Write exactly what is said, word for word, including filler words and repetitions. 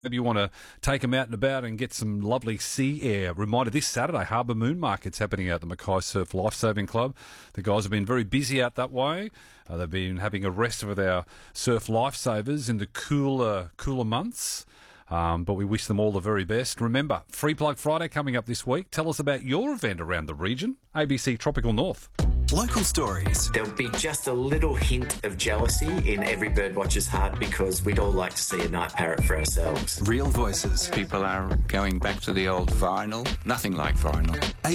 Maybe you want to take them out and about and get some lovely sea air. Reminder, this Saturday, Harbour Moon Market's happening at the Mackay Surf Lifesaving Club. The guys have been very busy out that way. Uh, they've been having a rest with our surf lifesavers in the cooler, cooler months. Um, but we wish them all the very best. Remember, Free Plug Friday coming up this week. Tell us about your event around the region. A B C Tropical North. Local stories. There'll be just a little hint of jealousy in every birdwatcher's heart because we'd all like to see a night parrot for ourselves. Real voices. People are going back to the old vinyl. Nothing like vinyl.